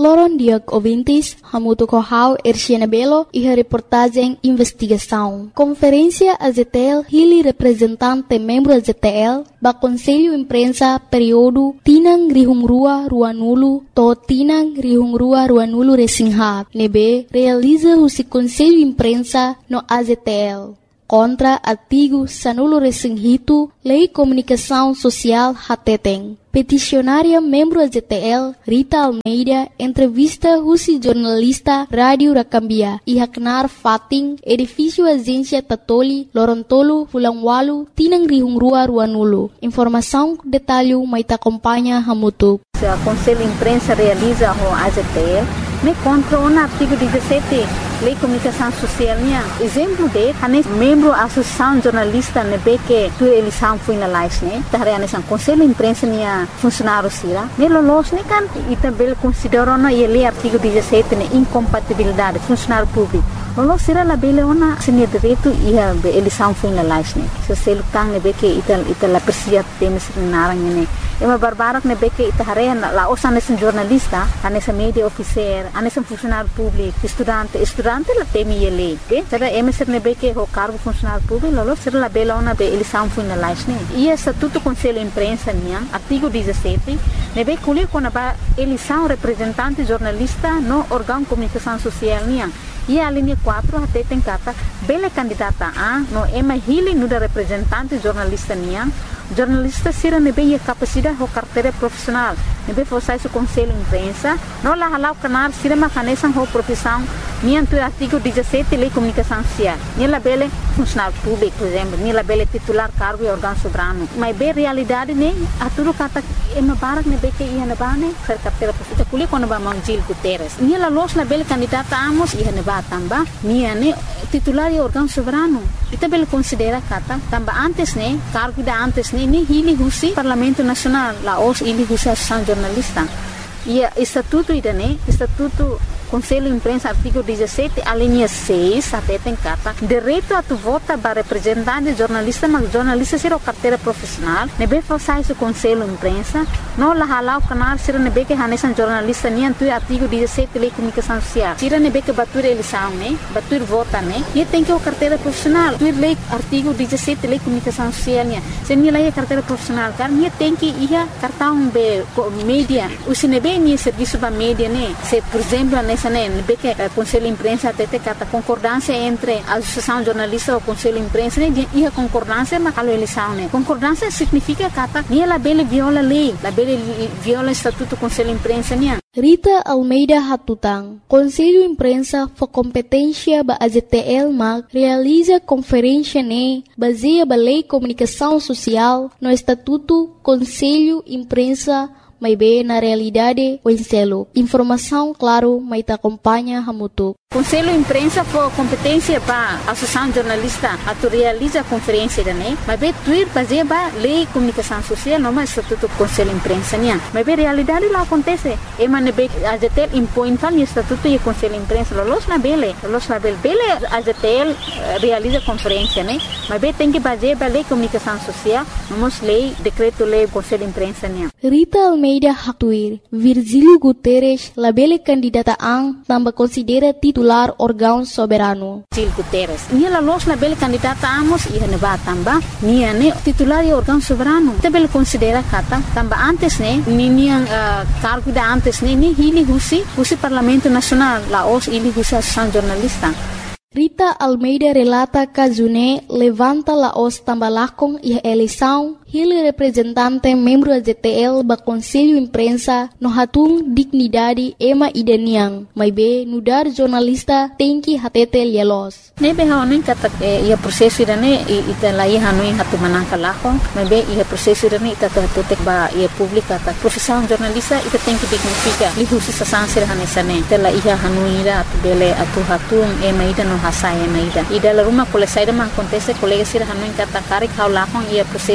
Loron dia ouvintes, hamuto corral Erciana Belo e a reportagem investigação. Conferência AZTL hili representante membro AZTL ba Conselho Imprensa período Tinang Rihungrua Ruanulu to Tinang Rihungrua Ruanulu Resinghap. Nebe realiza o Conselho Imprensa no AZTL. Contra artigo Sanulo Resinghito, Lei Comunicação Social Hateteng. Peticionária membro AZTL, Rita Almeida, entrevista Rusi jornalista Rádio Rakambia e Haknar Fating, edifício Agência Tatoli, Lorontolo, Fulangwalu, Tinang Rihungrua Ruanulu. Informação, detalhe, maita acompanha Hamutu. O Conselho Imprensa realiza o AZTL, me contra o artigo 17, Lei Comunicação Social. Exemplo de, membro da Associação Jornalista, que a eleição foi na live, o Conselho Imprensa funcionário sira. Nelos kan e também considerou o artigo 17 incompatibilidade funcionário público. Lolo sira la bele ona seni direito e a eleição foi na live. Se você lutar que ita la persia temes narang ne. Ema barbarak que ita hare la osa nesse jornalista, nesse media officer, nesse funcionário público, estudante la temi ele. Será emeser que o cargo funcionário público, lolo sira la bele ona be eleição foi na live. E estatuto Conselho Imprensa artigo 17, nebe kulir kona ba eleição representante jornalista no órgão comunicação social E a linha 4 até tem kata bele candidata a no ema hili no da representante jornalista jornalista sira nebe a capacidade ho carteira profissional nebe fosse o Conselho Imprensa no la halau canal sira macanesan ho profissão tu artigo 17 Lei Comunicação Social nela bele funcionário público por exemplo nela bele titular cargo e órgão soberano mas be realidade a tudo kata ema barak nebe que ia na bane ser carteira profissional kuli quando ba Gil Guterres nela los na bele candidata amos ia na tamba titular e órgão soberano e também considera kata tamba antes cargo da antes ni hili husi Parlamento Nacional la os hili husi Associação Jornalista e estatuto estatuto Conselho Imprensa artigo 17 a linha 6 até tem kata direito a tu vota para representante jornalista mas jornalista ser o carteira profissional nebe fazai o Conselho Imprensa no la halau canal sira nebe que hanesan jornalista tu artigo 17 Lei Comunicação Social sira nebe que batur eleição batur vota e tem que o carteira profissional tu lei artigo 17 Lei Comunicação Social se ni lei carteira profissional tem que ia cartão be mídia o sinebe ni serviço ba mídia se por exemplo que o Conselho Imprensa até kata concordância entre a Associação Jornalista e o Conselho Imprensa e a concordância mas a eleição concordância significa kata ela bele viola lei la bele viola estatuto Conselho Imprensa Rita Almeida Hatutang, Conselho Imprensa for competência ba AZTL realiza conferência baseia ba Lei Comunicação Social no Estatuto Conselho Imprensa mas bem na realidade o enselo. Informação, claro, mas te acompanha Hamutu. Conselho Imprensa for competência para a Associação Jornalista a tu realiza a conferência mas bem tuir fazer ba Lei Comunicação Social não mas Estatuto Conselho Imprensa mas bem realidade lá acontece e man bem a AZTL impõe tal Estatuto e Conselho Imprensa los na bele a AZTL realiza conferência mas bem tem que fazer ba Lei Comunicação Social vamos lei decreto lei Conselho Imprensa Rita Almeida Hatuir, Virgílio Guterres, labele candidata também considera titular órgão soberano. Gil Guterres, ela los labele candidata amos e neba tamba, titular e órgão soberano. Também considera kata tamba antes cargo da antes ni hili husi Parlamento Nacional, la os hili husi Associação Jornalista. Rita Almeida relata Kazune levanta la os tambalakong e eleição ele representante membro AZTL ba Conselho Imprensa no hatung dignidade ema idaniang mas be nudar jornalista tem que hatete lielos nebe haonin kata ia prosesso irane ita lai hanoi hatu manangka lakong mas be ia prosesso irane ita tutek ba ia publika ta profissão jornalista ita tem que dignifica li husi sa sansir hanesane tela ia hanoi ira bele atu hatung ema ida no hasai ema ida la ruma kole saida man acontece colega sir hanoi kata karik hau lakong ia prosesso dane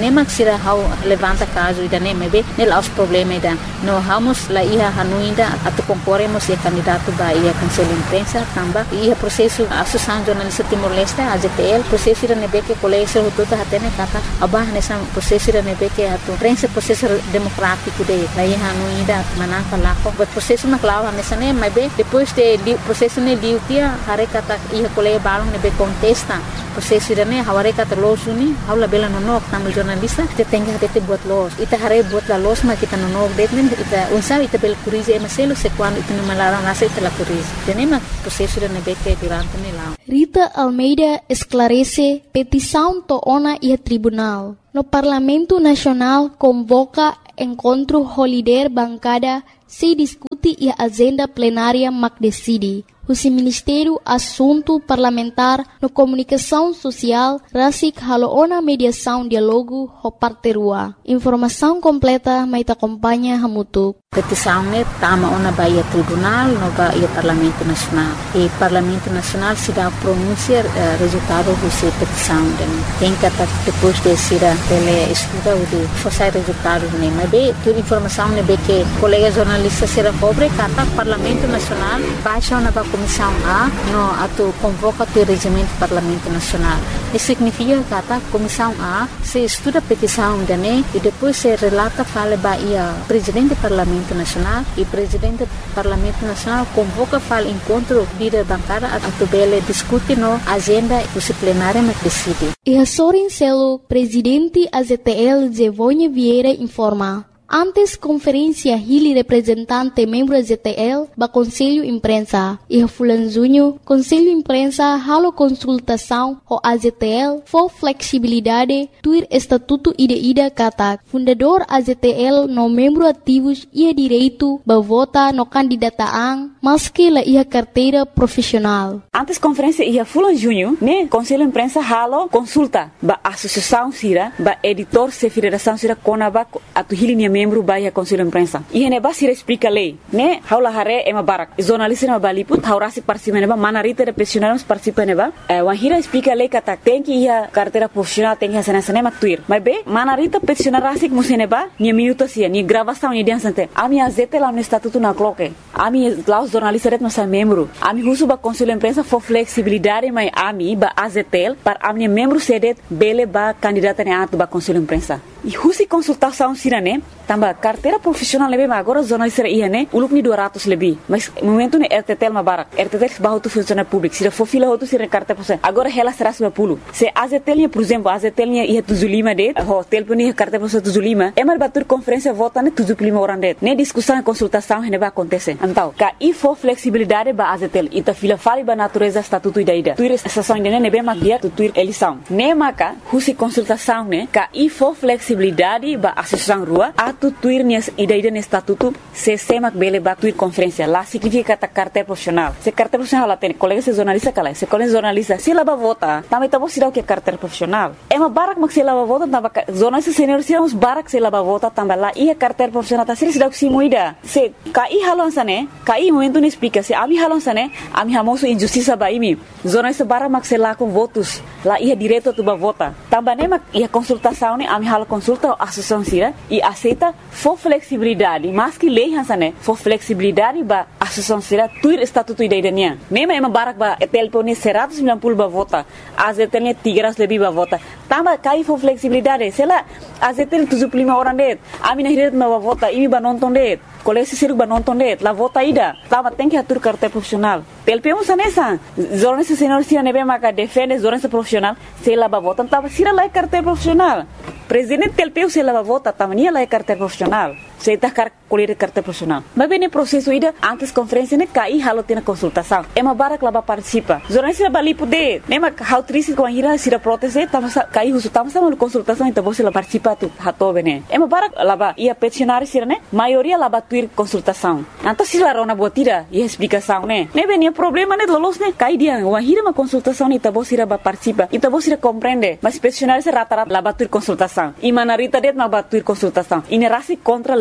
nema sira hau levanta caso ida nem be nela os problema ida no vamos la ia hanuinda atu concorremos e candidato ba ia conselho imprensa tamba ia processo associação jornalista Timor-Leste AZTL processo ida nebe que colégio tudo hatene kata abah nessa processo ida nebe que atu prensa processo democrático de la ia hanuinda manaka lako but processo na clava nessa nem be depois de processo ne diutia hare kata ia colégio balong nebe contesta processo ida ne haware kata losuni haula bela nonok tamu jornalista te tenga hate buat los ita hare buat la los ma kita nonok detmen ita unsa ita bel curize emaselo se quando ita numalara nasa ita la curize tenema processo ida nebe que durante ne lá Rita Almeida esclarece petição toona e tribunal. No Parlamento Nacional convoca encontro holiday bancada se discute e a agenda plenária mac decide. O Ministério Assunto Parlamentar no Comunicação Social rasik haloona mediação diálogo ho parterua. Informação completa mai te acompanha hamutuk. Petição ne tama ona baia tribunal no baia Parlamento Nacional. E Parlamento Nacional se dá pronunciar resultado dessa petição. Tem que depois de ser ele estuda o de fazer resultado ne. Mas bem, toda informação ne be que colega jornalista será cobre kata Parlamento Nacional baixa na Comissão A no ato convoca o regimento do Parlamento Nacional. Isso significa que a Comissão A se estuda a petição de ne e depois se relata fala baia presidente do Parlamento Nacional e presidente do Parlamento Nacional convoca fala encontro líder bancada a tubele discute no agenda do plenário mas decide. E a Sorin Celo, presidente AZTL Zevonha Vieira informa. Antes conferência Hili representante membro AZTL ba Conselho Imprensa e Fulan Junho Conselho Imprensa halo consultação ho AZTL for flexibilidade tuir estatuto ida kata fundador AZTL no membro ativos ia direito ba vota no candidataan maski la ia carteira profissional. Antes conferência ia Fulan Junho ne Conselho Imprensa halo consulta ba associação sira ba editor se federação sira konaba atu Hili membro baia Conselho Imprensa. E hene ba sira explica lei, ne? Haula hare ema barak. Jornalista na baliput, haurasi participa neba, manarita de profissionais participa neba. Wahira explica lei kata tem que ia carteira profissional tem que hacer mak tuir. Mas be, manarita profissional rasik museneba, ni minuto sia, ni gravação ni dia sante. Ami azete lá no estatuto na cloque. Ami lá os jornalistas ret masa membro. Ami husu ba Conselho Imprensa for flexibilidade mai ami ba azetel para ami membro sedet bele ba candidata ne atu ba Conselho Imprensa. E husi consultação sirane tamba carteira profissional lebe agora jornalista ia ne uluk ni 200 lebih mas momento ne RTTL ma barak RTTL bahu tu funcionário público sira for fila hotu sira carteira profissional agora ela será 10 se AZTL por exemplo AZTL ia tuzulima de ho telefone carteira profissional tuzulima é mal batur conferência vota ne tuzulima orang det ne discussão e consultação ne ba acontece então ka e for flexibilidade ba AZTL ita fila fali ba natureza estatuto ida tuir estação ne be magia tu tuir eleição ne maka husi consultação ne ka e for flexibilidade ba associação rua atu tuir nias ida ne estatuto se semak bele ba tuir conferência lá significa kata carteira profissional se carteira profissional lá tem colega se jornalista kala se colega jornalista se lá ba vota também tá bom se dá o que é carteira profissional é uma barak mak se lá ba vota tamba jornalista senior se uns barak se lá ba vota tamba lá e a carteira profissional tá se dá o que se moida se kai halon sane kai momento ne explica se ami halon sane ami hamoso injustiça ba imi jornalista barak mak se lá com votos lá ia direto tu ba vota tamba ne mak ia consultação ne ami halo consulta a associação sira e aceita for flexibilidade mas que lei hansane for flexibilidade ba associação sira tuir estatuto idaiania nema ema barak ba telefone 190 ba vota azetelne 300 lebih ba vota tamba kai for flexibilidade sela azetel 75 orang det ami na hiret ma ba vota imi ba nonton det colégio siruk ba nonton det la vota ida tamba tem que atur carteira profissional telpeu sanesa jornalista senior sira nebe maka defende jornalista profissional sela ba vota tamba sira la carteira profissional presidente telpeu sela ba vota tamba nia la carteira profissional se tá colher carteira profissional mas bem no processo ida antes conferência ne kai halo tena consultação é uma barak lá ba participa jornalista bali poder nema how triste com a hira sira proteste tamba kai husu tamba sama consultação então você lá participa tu hato bene é uma barak lá ba ia peticionário sira ne maioria lá ba tuir consultação então se lá rona botira e explicação ne bem problema ne lolos ne kai dia uma hira uma consultação ne então você ba participa então você compreende mas peticionário se rata lá ba tuir consultação e manarita det ma ba tuir consultação e ne rasi contra lei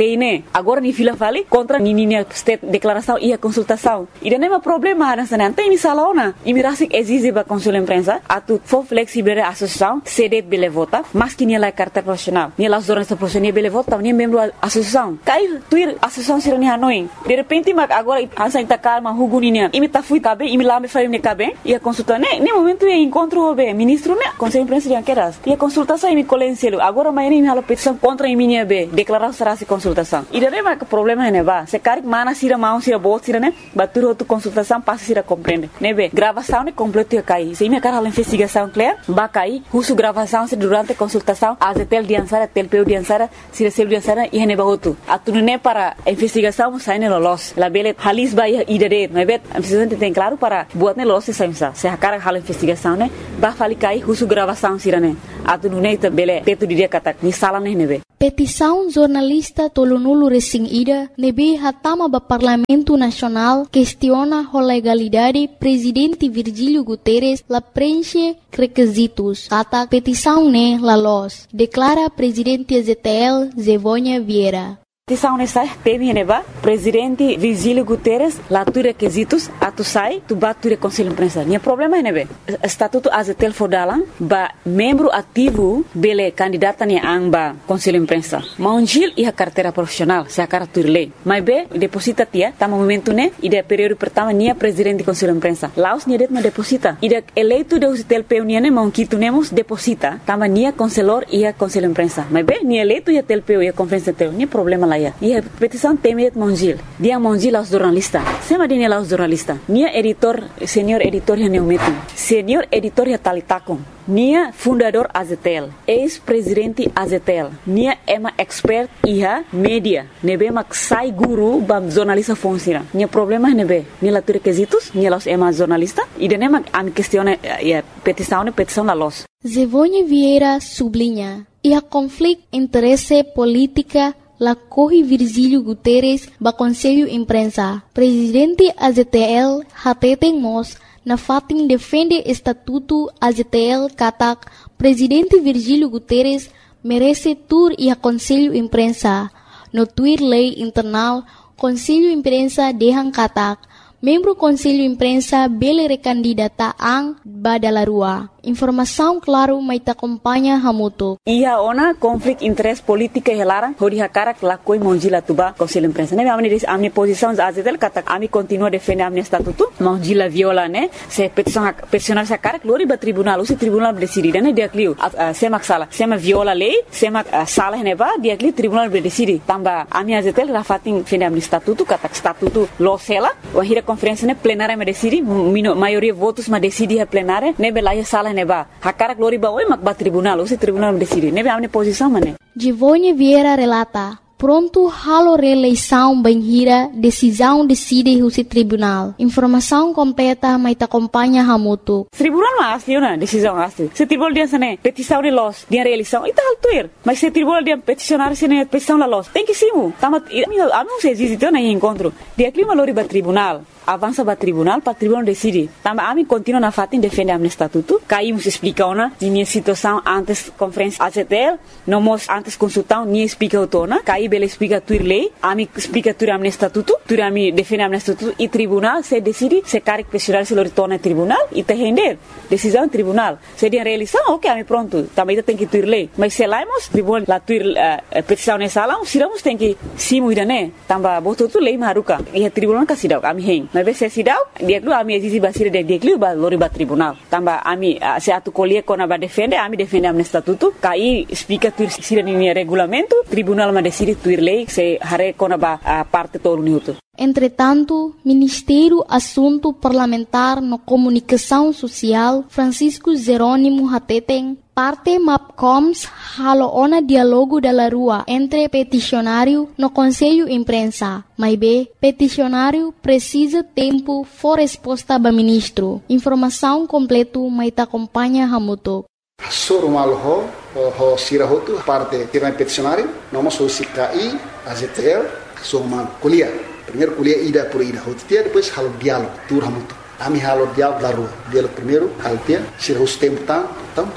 lei, né? Agora ni fila vale contra nininha state declaração e a consultação. E daí não é problema, não tem me salona. E me rasik exige ba consul imprensa, atu for flexible a associação, cede bele vota, mas que nem lá carta profissional. Nem lá jornalista profissional bele vota, nem membro da associação. Cai tuir associação sira ni Hanoi. De repente mag agora ansa ita calma huguninha. E me tá fui cabe, e me lá me faz me cabe, e a consulta, né? Nem momento é encontro o ministro, né? Conselho imprensa de anqueras. E a consultação e me colencielo. Agora mas nem me hala petição contra a minha B, declaração será se consultação. E daí mas o problema é ba, se cari mana sira mão sira bot sira, né? Batur outro consultação passa sira compreende. Né be, gravação é completo e cai. Se me cara a investigação clear, ba cai, uso gravação se durante a consultação, a tel diansara, telpeu diansara, sira sel diansara e hene ba outro. Atu né para investigação sai ne lolos. La bele halis ba idade, né be, a investigação tem claro para buat ne lolos sai se a cara hala investigação, né? Ba fali cai, uso gravação sira, né? Atu né bele teto dia kata ni sala ne be. Petição jornalista tolonulu resing ida nebe hatama ba Parlamento Nacional questiona a legalidade presidente Virgílio Guterres la preenche requisitos. Kata petição ne la los, declara presidente ZTL Zevônia Vieira. Petição nessa teme neba presidente Virgílio Guterres lá tu requisitos atu sai tu bature conselho imprensa. Nia problema nebe estatuto azetel fodalan ba membro ativo bele candidata ni amba conselho imprensa. Maunjil e a carteira profissional se a carteira lei. Mas be deposita tia tá momento né e de período pertama nia presidente conselho imprensa. Laos nia det ma deposita. E de eleito de usitel peunia ne maunquito nemos deposita tama nia conselor e a conselho imprensa. Mas be nia eleito e a telpeu e a conferência teu. Nia problema lá. E a petição teme Mongil. Dia Mongil aos jornalistas. Sema dine aos jornalistas. Nia editor, senhor editor ya neumetin. Senhor editor ya talitakon. Nia fundador AZTL. Ex-presidente AZTL. Nia ema expert iha media. Nebe mak sai guru bam jornalista fonsira. Nia problema nebe. Nia la requisitos. Nia los ema jornalista. E dene mak am questione ya petição la los. Zevônia Vieira sublinha. E a conflito interesse política la corre Virgílio Guterres ba Conselho Imprensa. Presidente AZTL hateten mos na fatin defende estatuto AZTL katak Presidente Virgílio Guterres merece tur e a Conselho Imprensa. No tuir lei internal Conselho Imprensa dehan katak membro Conselho Imprensa bele recandidata ang badalarua. Informação claro mai ta acompanha hamuto. Ia ona conflito interesse política helara hodi hakara lakoi monjila tuba Conselho Imprensa. Ne amni posição azetel kata ami continua defender amni estatuto. Monjila viola ne se peticionar sa cara glori ba tribunal, o tribunal decide ne dia clio semak sala, sema viola lei, sema sala ne ba dia clio tribunal decide. Tamba ami azetel rafatin defender amni estatuto kata estatuto losela, o hira conferência ne plenária me decide, maioria votos ma decide a plenária, ne bela sala neba hakara glori ba oi mak ba tribunal o tribunal decide nebe amne posição mane. Zevônia Vieira relata pronto halo reeleição banhira decisão decide o tribunal. Informação completa mai ta acompanha hamuto. Tribunal mas na decisão asli. Se tribunal dia sane petição de los dia reeleição ita altuir. Mas se tribunal dia peticionar sene petição la los. Tem que simu. Tamat amiu se visitou na encontro. Dia clima lori ba tribunal. Avança para tribunal decide. Tamba ami continua na fatin defende amne estatuto. Caímos explica ona minha situação antes conferência AZTL, nomos antes consultão ni explica otona. Caí bele explica tuir lei, ami explica tuir amne estatuto, tuir ami defende amne estatuto e tribunal se decide se caric questionar se lo retorna tribunal e te render decisão tribunal. Se dia reeleição, ok, ami pronto. Também tem que tuir lei. Mas se laimos tribunal la tuir petição nessa sala, siramos tem que simu idane. Tamba boto tu lei maruka. E tribunal ka sidau ami hen. Mas se sidau dia klu ami exisi basira dia klu ba lori ba tribunal tamba ami se atu colie kona ba defende ami defende amne estatuto kai explica tuir sira ni regulamento tribunal ma decide tuir lei se hare kona ba parte todo minuto. Entretanto, Ministério Assunto Parlamentar no Comunicação Social, Francisco Jerônimo Hateten, parte MAPCOMS halo ona dialogo da rua entre peticionário no Conselho Imprensa. Mas B, peticionário precisa tempo for resposta ba ministro. Informação completo mai ta acompanha hamuto. Soro malho ho sirahotu parte tirna peticionário, noma so sikai AZTL so man kuliah. Primeiro kuliah ida por ida, hotia depois halo diálogo, tur hamuto. Ami halo diálogo da rua. Diálogo primeiro, halo dia, sirahus tempo tam pronto.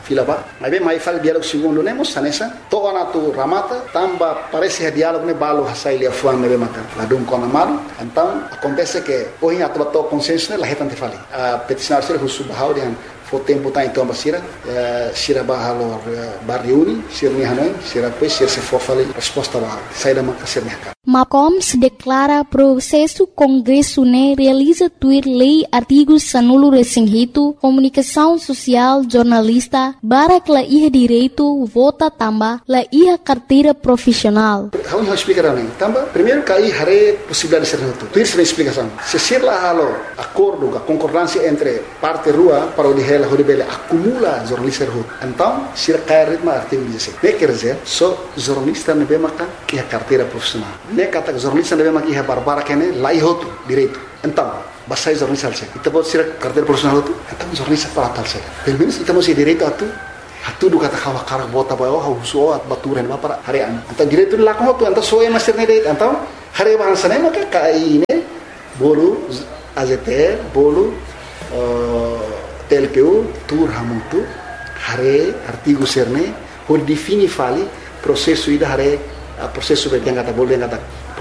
fila ba. Mas bem, mais fala diálogo segundo nemos sanesa. Toa na tu ramata, tamba parece diálogo ne balo hasai lia fuan ne mata. Ladum com amado. Então acontece que hoje a tua consciência ne la hetan te fali. A peticionar ser husu bahau dian fo tempo tá então basira, sira bahalo barriuni, sira ni hanoi, sira pois sira se for fali resposta bahau. Sai da maka sira ni. MAPCOM declara processo Congresso ne realiza tuir lei artigos sanulo resinghito, comunicação social, jornalista, barak la iha direito, vota tamba, la iha carteira profissional. Vamos explicar também. Tamba, primeiro cair hare possibilidade de ser tudo. Tuir se explicação. Se ser lá halo acordo, a concordância entre parte rua para o de ela horibele acumula jornalista rua. Então, se cair ritmo artigo 16. Ne quer dizer, só jornalista ne be makan iha carteira profissional. Ne kata jornalista deve maki barbara kene lai hotu direito. Então, basai jornalista alse. Ita pode ser carteira profissional hotu. Então jornalista para tal se. Pelo menos ita mesti direito atu do kata kawa karak bota bayo hauso at baturen ba para harian. Então direito la ko hotu anta soe master ne direito. Então hare bahasa ne maka kai ne bolu AZT bolu TLPU tur hamutu hare artigo serne por defini fali processo ida hare processo que tem kata bolu yang kata